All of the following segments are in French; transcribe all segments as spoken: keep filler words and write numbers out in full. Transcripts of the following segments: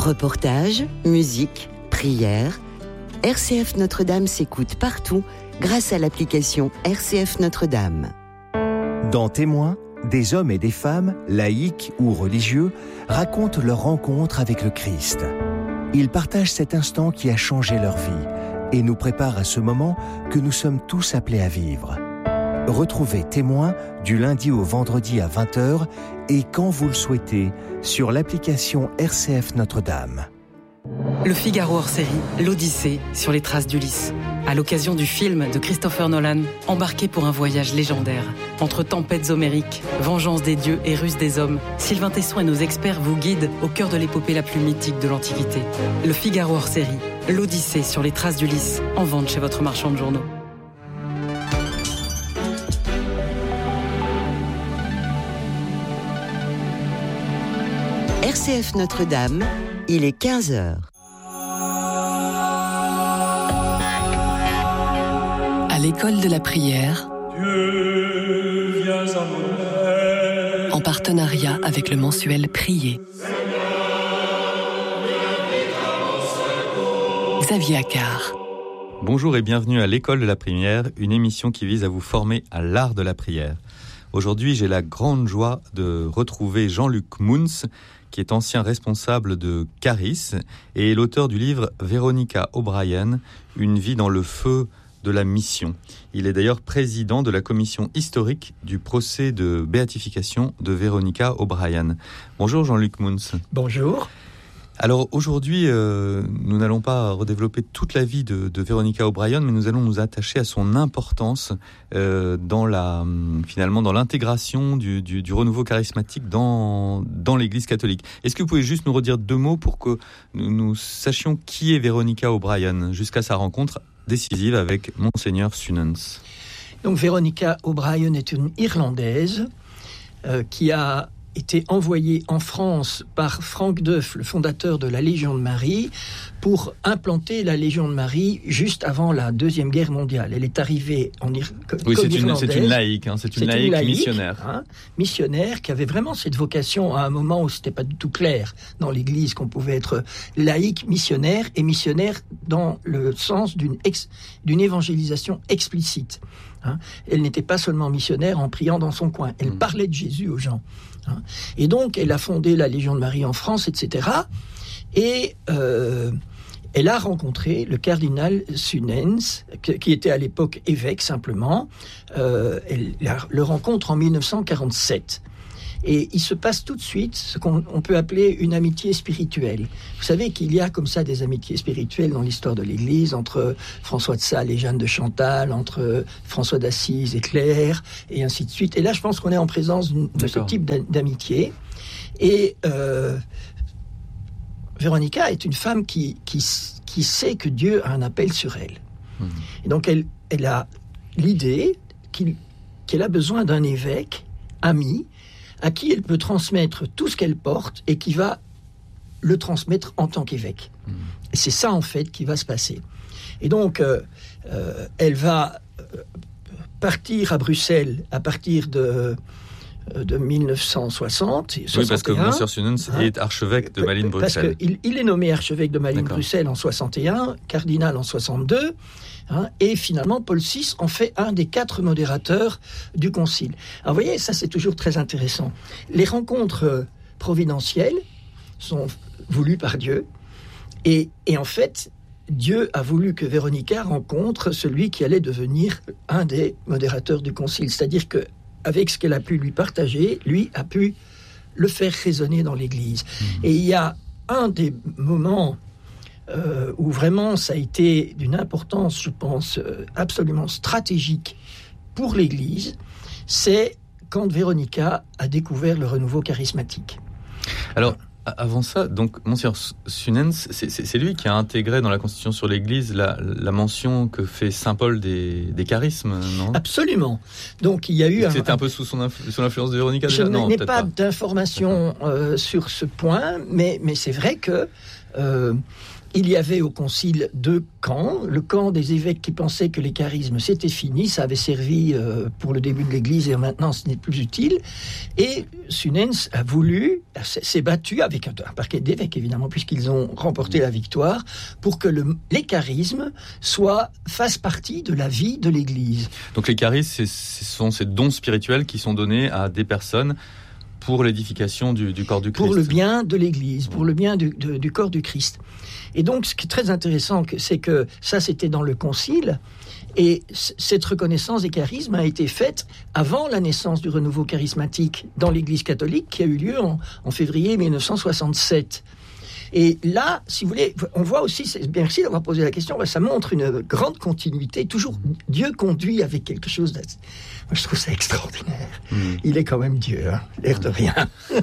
Reportages, musique, prières, R C F Notre-Dame s'écoute partout grâce à l'application R C F Notre-Dame. Dans Témoins, des hommes et des femmes, laïcs ou religieux, racontent leur rencontre avec le Christ. Ils partagent cet instant qui a changé leur vie et nous préparent à ce moment que nous sommes tous appelés à vivre. Retrouvez Témoins du lundi au vendredi à vingt heures et quand vous le souhaitez sur l'application R C F Notre-Dame. Le Figaro hors série, l'Odyssée sur les traces d'Ulysse. À l'occasion du film de Christopher Nolan, embarqué pour un voyage légendaire. Entre tempêtes homériques, vengeance des dieux et ruse des hommes, Sylvain Tesson et nos experts vous guident au cœur de l'épopée la plus mythique de l'Antiquité. Le Figaro hors série, l'Odyssée sur les traces d'Ulysse, en vente chez votre marchand de journaux. R C F Notre-Dame, il est quinze heures. À l'école de la prière, en partenariat avec le mensuel Prier. Xavier Accard. Bonjour et bienvenue à l'école de la prière, une émission qui vise à vous former à l'art de la prière. Aujourd'hui, j'ai la grande joie de retrouver Jean-Luc Mouns, qui est ancien responsable de Caris et l'auteur du livre Veronica O'Brien, Une vie dans le feu de la mission. Il est d'ailleurs président de la commission historique du procès de béatification de Veronica O'Brien. Bonjour Jean-Luc Mouns. Bonjour. Alors aujourd'hui, euh, nous n'allons pas redévelopper toute la vie de, de Veronica O'Brien, mais nous allons nous attacher à son importance euh, dans la, finalement, dans l'intégration du, du, du renouveau charismatique dans, dans l'Église catholique. Est-ce que vous pouvez juste nous redire deux mots pour que nous, nous sachions qui est Veronica O'Brien jusqu'à sa rencontre décisive avec Monseigneur Sunens? Donc Veronica O'Brien est une Irlandaise euh, qui a été envoyée en France par Franck Duff, le fondateur de la Légion de Marie, pour implanter la Légion de Marie juste avant la Deuxième Guerre mondiale. Elle est arrivée en Ir- oui, comme c'est une, Irlandaise. c'est une laïque, hein, c'est une c'est laïque, une laïque missionnaire. Hein, missionnaire qui avait vraiment cette vocation à un moment où c'était pas du tout clair dans l'Église qu'on pouvait être laïque, missionnaire, et missionnaire dans le sens d'une, ex- d'une évangélisation explicite. Hein. Elle n'était pas seulement missionnaire en priant dans son coin, elle mmh. parlait de Jésus aux gens. Hein. Et donc, elle a fondé la Légion de Marie en France, et cetera. Et euh, elle a rencontré le cardinal Sunens, qui était à l'époque évêque simplement. Euh, elle le rencontre en dix-neuf cent quarante-sept. Et il se passe tout de suite ce qu'on on peut appeler une amitié spirituelle. Vous savez qu'il y a comme ça des amitiés spirituelles dans l'histoire de l'Église, entre François de Sales et Jeanne de Chantal, entre François d'Assise et Claire, et ainsi de suite. Et là, je pense qu'on est en présence de D'accord. ce type d'amitié. Et euh, Véronica est une femme qui, qui, qui sait que Dieu a un appel sur elle. Mmh. Et donc, elle, elle a l'idée qu'il, qu'elle a besoin d'un évêque ami, à qui elle peut transmettre tout ce qu'elle porte et qui va le transmettre en tant qu'évêque. Mmh. Et c'est ça, en fait, qui va se passer. Et donc, euh, euh, elle va partir à Bruxelles à partir de, de dix-neuf cent soixante. Oui, soixante et un, parce que Monsieur Sunens hein, est archevêque de Malines-Bruxelles. Parce qu'il il est nommé archevêque de Malines-Bruxelles en soixante et un, cardinal en soixante-deux. Hein, et finalement, Paul six en fait un des quatre modérateurs du concile. Alors, vous voyez, ça c'est toujours très intéressant. Les rencontres providentielles sont voulues par Dieu, et, et en fait, Dieu a voulu que Véronica rencontre celui qui allait devenir un des modérateurs du concile. C'est-à-dire que, avec ce qu'elle a pu lui partager, lui a pu le faire résonner dans l'Église. Mmh. Et il y a un des moments Euh, où vraiment ça a été d'une importance, je pense, euh, absolument stratégique pour l'Église, c'est quand Véronica a découvert le renouveau charismatique. Alors, avant ça, donc, Monseigneur Sunens, c'est, c'est, c'est lui qui a intégré dans la Constitution sur l'Église la, la mention que fait Saint Paul des, des charismes, non ? Absolument. Donc, il y a eu... C'était un, un peu sous, son influ- sous l'influence de Véronica ? Je non, n'ai pas, pas d'informations euh, sur ce point, mais, mais c'est vrai que Euh, Il y avait au concile deux camps. Le camp des évêques qui pensaient que les charismes c'était fini, ça avait servi euh, pour le début de l'Église et maintenant ce n'est plus utile. Et Sunens a voulu, s'est battu avec un, un parquet d'évêques évidemment, puisqu'ils ont remporté la victoire, pour que le, les charismes soient, fassent partie de la vie de l'Église. Donc les charismes, ce sont ces dons spirituels qui sont donnés à des personnes pour l'édification du, du corps du Christ. Pour le bien de l'Église, pour le bien du, de, du corps du Christ. Et donc, ce qui est très intéressant, c'est que ça, c'était dans le Concile, et c- cette reconnaissance des charismes a été faite avant la naissance du renouveau charismatique dans l'Église catholique, qui a eu lieu en, en février dix-neuf cent soixante-sept. Et là, si vous voulez, on voit aussi, c'est, merci d'avoir posé la question, ça montre une grande continuité. Toujours, Dieu conduit avec quelque chose d'assez... Moi, je trouve ça extraordinaire. Mmh. Il est quand même Dieu, hein, l'air de rien.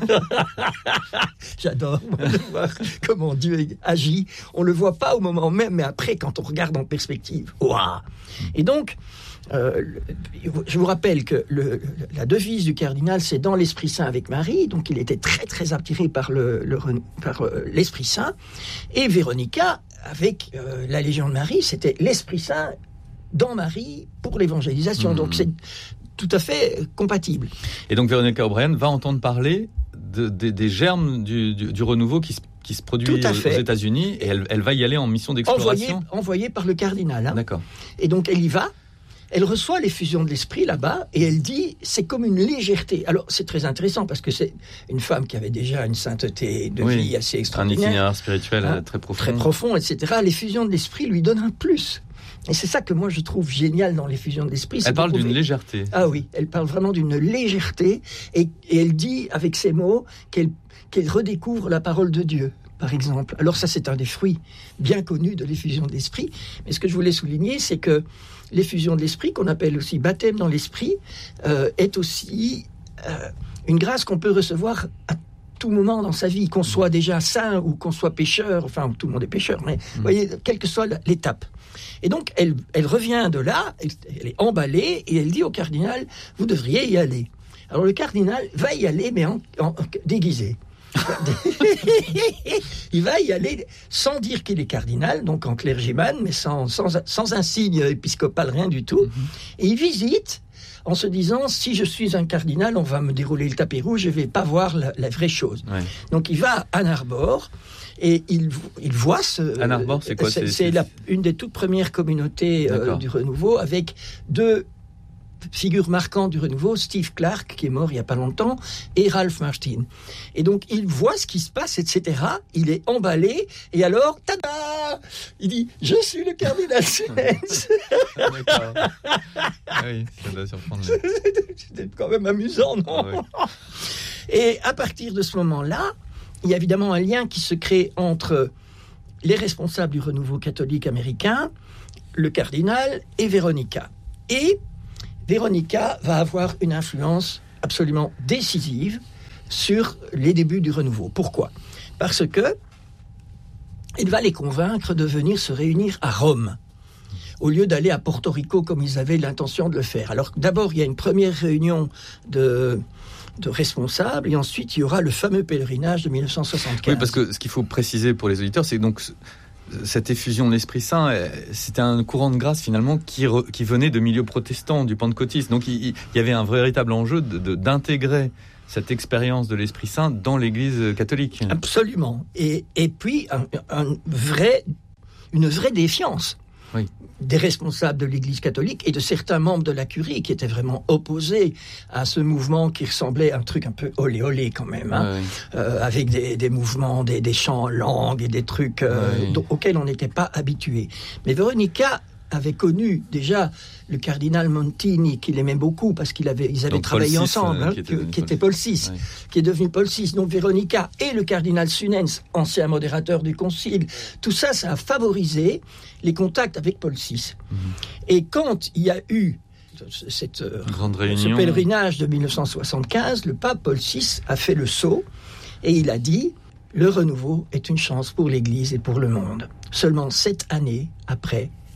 J'adore moi, de voir comment Dieu agit. On le voit pas au moment même, mais après, quand on regarde en perspective, waouh. Et donc, Euh, je vous rappelle que le, la devise du cardinal, c'est dans l'Esprit Saint avec Marie, donc il était très très attiré par, le, le, par euh, l'Esprit Saint. Et Véronica, avec euh, la Légion de Marie, c'était l'Esprit Saint dans Marie pour l'évangélisation. Mmh. Donc c'est tout à fait compatible. Et donc Véronica O'Brien va entendre parler de, de, des germes du, du, du renouveau qui se qui se produit aux, aux États-Unis, et elle, elle va y aller en mission d'exploration. Envoyée, envoyée par le cardinal. Hein. D'accord. Et donc elle y va. Elle reçoit l'effusion de l'esprit là-bas et elle dit c'est comme une légèreté. Alors c'est très intéressant parce que c'est une femme qui avait déjà une sainteté de oui, vie assez extraordinaire. Un itinéraire spirituel hein, très profond. Très profond, et cetera. L'effusion de l'esprit lui donne un plus. Et c'est ça que moi je trouve génial dans l'effusion de l'esprit. Elle parle trouver... d'une légèreté. Ah oui, elle parle vraiment d'une légèreté et, et elle dit avec ces mots qu'elle, qu'elle redécouvre la parole de Dieu. Par exemple. Alors ça, c'est un des fruits bien connus de l'effusion de l'esprit. Mais ce que je voulais souligner, c'est que l'effusion de l'esprit, qu'on appelle aussi baptême dans l'esprit, euh, est aussi euh, une grâce qu'on peut recevoir à tout moment dans sa vie, qu'on soit déjà saint ou qu'on soit pécheur, enfin tout le monde est pécheur, mais vous voyez, quelle que soit l'étape. Et donc, elle, elle revient de là, elle, elle est emballée, et elle dit au cardinal, vous devriez y aller. Alors le cardinal va y aller, mais en, en, en déguisé. Il va y aller sans dire qu'il est cardinal, donc en clergyman, mais sans, sans, sans un signe épiscopal, rien du tout. Mm-hmm. Et il visite en se disant, si je suis un cardinal, on va me dérouler le tapis rouge, je ne vais pas voir la, la vraie chose. Ouais. Donc il va à Ann Arbor et il, il voit ce... Ann Arbor, c'est quoi? C'est, c'est, c'est la, une des toutes premières communautés euh, du renouveau, avec deux figure marquante du renouveau, Steve Clark, qui est mort il n'y a pas longtemps, et Ralph Martin. Et donc, il voit ce qui se passe, et cetera. Il est emballé, et alors, tada! Il dit, je suis le cardinal Sunens. D'accord. Ah oui, ça doit surprendre. C'était quand même amusant, non? Ah oui. Et à partir de ce moment-là, il y a évidemment un lien qui se crée entre les responsables du renouveau catholique américain, le cardinal et Véronica. Et Véronica va avoir une influence absolument décisive sur les débuts du renouveau. Pourquoi ? Parce que il va les convaincre de venir se réunir à Rome, au lieu d'aller à Porto Rico comme ils avaient l'intention de le faire. Alors d'abord, il y a une première réunion de, de responsables, et ensuite il y aura le fameux pèlerinage de dix-neuf cent soixante-quinze. Oui, parce que ce qu'il faut préciser pour les auditeurs, c'est que donc cette effusion de l'Esprit Saint, c'était un courant de grâce finalement qui, re, qui venait de milieux protestants, du pentecôtisme. Donc il, il y avait un véritable enjeu de, de, d'intégrer cette expérience de l'Esprit Saint dans l'Église catholique. Absolument. Et, et puis un, un vrai, une vraie défiance. Oui. Des responsables de l'Église catholique et de certains membres de la curie qui étaient vraiment opposés à ce mouvement qui ressemblait à un truc un peu olé olé quand même, hein, oui. euh, avec des, des mouvements, des, des chants en langue et des trucs euh, oui. dont, auxquels on n'était pas habitué. Mais Véronica avait connu déjà le cardinal Montini, qu'il aimait beaucoup parce qu'ils avaient, ils avaient Donc travaillé Paul ensemble, six, euh, hein, qui, était que, qui était Paul six, oui. qui est devenu Paul six. Donc Véronica et le cardinal Sunens, ancien modérateur du concile, tout ça, ça a favorisé les contacts avec Paul six. Mm-hmm. Et quand il y a eu cette grande réunion, ce pèlerinage de dix-neuf cent soixante-quinze, le pape Paul six a fait le saut et il a dit « Le renouveau est une chance pour l'Église et pour le monde ». Seulement sept années après,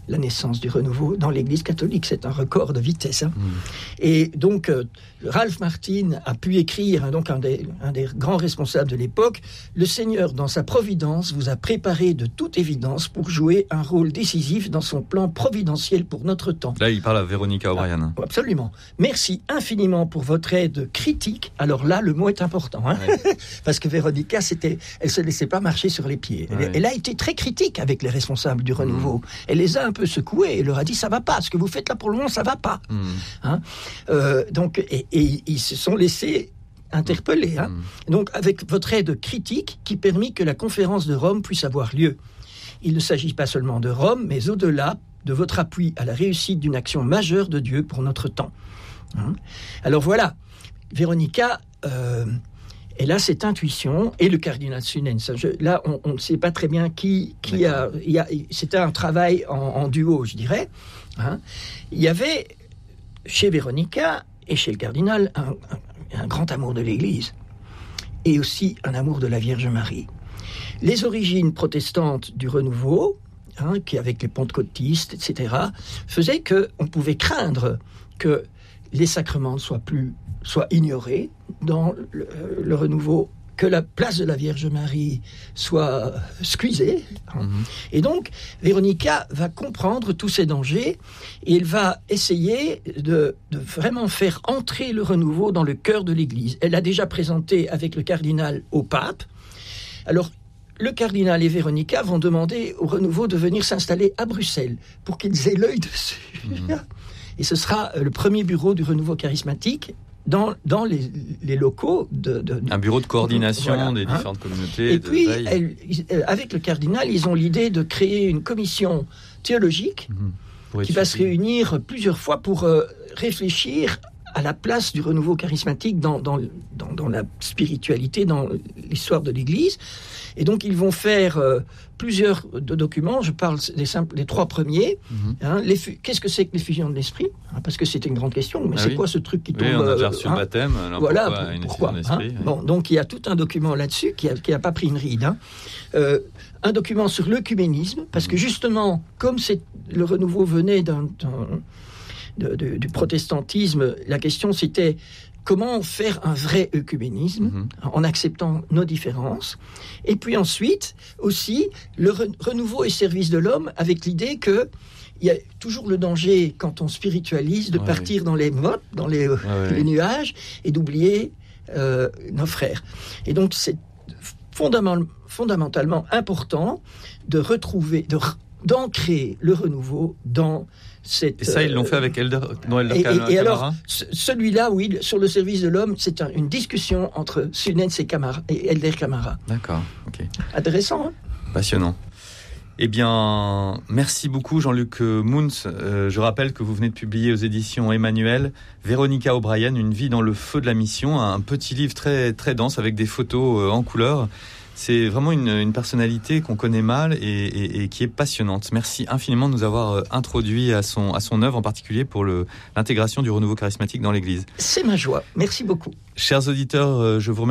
la naissance du renouveau dans l'Église catholique. C'est un record de vitesse. Hein. Mmh. Et donc, euh, Ralph Martin a pu écrire, hein, donc un des, un des grands responsables de l'époque, « Le Seigneur, dans sa providence, vous a préparé de toute évidence pour jouer un rôle décisif dans son plan providentiel pour notre temps. » Là, il parle à Véronica O'Brien. Ah, absolument. Merci infiniment pour votre aide critique. Alors là, le mot est important. Hein, ouais. Parce que Véronica, c'était, elle ne se laissait pas marcher sur les pieds. Elle, ouais. elle a été très critique avec les responsables du renouveau. Mmh. Elle les a un peu secoués et leur a dit « ça va pas, ce que vous faites là pour le moment, ça va pas. Mmh. » hein euh, donc, et, et ils se sont laissés interpeller. Hein. Mmh. Donc, avec votre aide critique qui permit que la conférence de Rome puisse avoir lieu. Il ne s'agit pas seulement de Rome, mais au-delà de votre appui à la réussite d'une action majeure de Dieu pour notre temps. Hein. Alors voilà, Véronica... Euh, Elle a cette intuition, et le cardinal Sunens. Je, là, on ne sait pas très bien qui, qui a, y a... C'était un travail en, en duo, je dirais. Hein. Il y avait, chez Véronica et chez le cardinal, un, un, un grand amour de l'Église, et aussi un amour de la Vierge Marie. Les origines protestantes du renouveau, hein, qui avec les pentecôtistes, et cetera, faisaient qu'on pouvait craindre que les sacrements ne soient plus soient ignorés dans le, le renouveau, que la place de la Vierge Marie soit squeezée. Hein. Mm-hmm. Et donc, Véronica va comprendre tous ces dangers et elle va essayer de, de vraiment faire entrer le renouveau dans le cœur de l'Église. Elle l'a déjà présenté avec le cardinal au pape. Alors, le cardinal et Véronica vont demander au renouveau de venir s'installer à Bruxelles pour qu'ils aient l'œil dessus. Mm-hmm. Et ce sera le premier bureau du renouveau charismatique dans, dans les, les locaux de, de... Un bureau de coordination voilà, des hein. différentes communautés. Et puis, elle, avec le cardinal, ils ont l'idée de créer une commission théologique mmh. qui va se réunir plusieurs fois pour euh, réfléchir à la place du renouveau charismatique dans, dans, dans, dans la spiritualité, dans l'histoire de l'Église. Et donc, ils vont faire euh, plusieurs de documents. Je parle des, simples, des trois premiers. Mm-hmm. Hein, les, qu'est-ce que c'est que l'effusion de l'esprit hein, parce que c'était une grande question. Mais ah c'est oui. quoi ce truc qui tombe oui, on a déjà reçu euh, le baptême. Alors voilà, pourquoi, pour, une pourquoi effusion d'esprit, hein oui. Bon, donc, il y a tout un document là-dessus qui n'a pas pris une ride. Hein. Euh, un document sur l'œcuménisme, parce mm-hmm. que justement, comme c'est, le renouveau venait d'un... d'un De, de, du protestantisme, la question c'était comment faire un vrai œcuménisme mmh. en acceptant nos différences. Et puis ensuite, aussi, le re- renouveau et service de l'homme avec l'idée que il y a toujours le danger, quand on spiritualise, de ouais, partir oui. dans les mottes, dans les, ouais, les ouais. nuages, et d'oublier euh, nos frères. Et donc, c'est fondamentalement, fondamentalement important de retrouver, de, d'ancrer le renouveau dans cette... Et ça, ils l'ont fait avec Elder, non, Elder et, Camara. Et, et alors, c- celui-là, oui, sur le service de l'homme, c'est un, une discussion entre Sunens et, Camara, et Elder Camara. D'accord, ok. Intéressant, hein? Passionnant. Eh bien, merci beaucoup Jean-Luc Mouns. Euh, je rappelle que vous venez de publier aux éditions Emmanuel Véronica O'Brien, Une vie dans le feu de la mission, un petit livre très, très dense avec des photos euh, en couleur. C'est vraiment une, une personnalité qu'on connaît mal et, et, et qui est passionnante. Merci infiniment de nous avoir introduit à son, à son œuvre, en particulier pour le, l'intégration du renouveau charismatique dans l'Église. C'est ma joie. Merci beaucoup. Chers auditeurs, je vous remercie.